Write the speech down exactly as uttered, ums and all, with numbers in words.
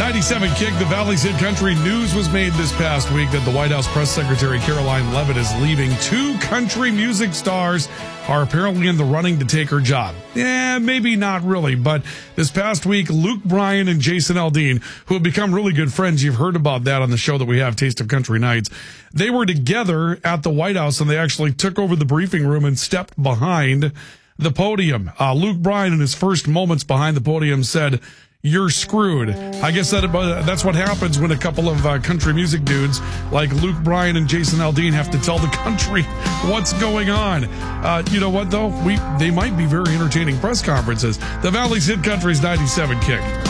ninety-seven Kick, the Valley's Hit Country. News was made this past week that the White House Press Secretary Caroline Leavitt is leaving. Two country music stars are apparently in the running to take her job. Yeah, maybe not really, but this past week, Luke Bryan and Jason Aldean, who have become really good friends, you've heard about that on the show that we have, Taste of Country Nights, they were together at the White House, and they actually took over the briefing room and stepped behind the podium. Uh, Luke Bryan, in his first moments behind the podium, said, "You're screwed." I guess that uh, that's what happens when a couple of uh, country music dudes like Luke Bryan and Jason Aldean have to tell the country what's going on. Uh, you know what, though? We They might be very entertaining press conferences. The Valley's Hit Country's ninety-seven Kick.